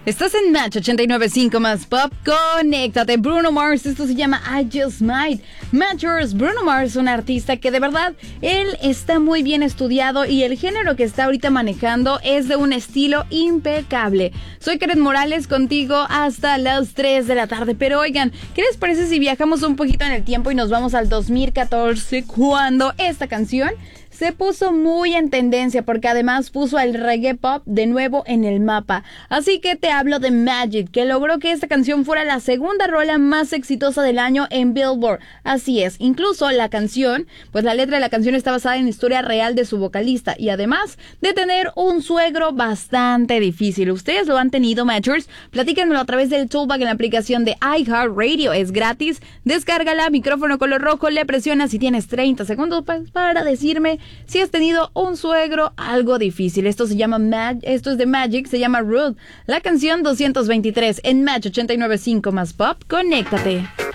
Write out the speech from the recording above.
Estás en Match 89.5 más Pop. Conéctate. Bruno Mars, esto se llama I Just Might. Matchers, Bruno Mars, un artista que de verdad, él está muy bien estudiado y el género que está ahorita manejando es de un estilo impecable. Soy Karen Morales contigo hasta las 3 de la tarde. Pero oigan, ¿qué les parece si viajamos un poquito en el tiempo y nos vamos al 2014 cuando esta canción se puso muy en tendencia porque además puso al reggae pop de nuevo en el mapa? Así que te hablo de Magic, que logró que esta canción fuera la segunda rola más exitosa del año en Billboard. Así es, incluso la canción, pues la letra de la canción está basada en la historia real de su vocalista y además de tener un suegro bastante difícil. ¿Ustedes lo han tenido, Matchers? Platíquenmelo a través del toolbar en la aplicación de iHeartRadio. Es gratis, descárgala, micrófono color rojo, le presionas y tienes 30 segundos para decirme si has tenido un suegro algo difícil. Esto se llama esto es de Magic, se llama Rude. La canción 223 en Match 89.5 más Pop. Conéctate.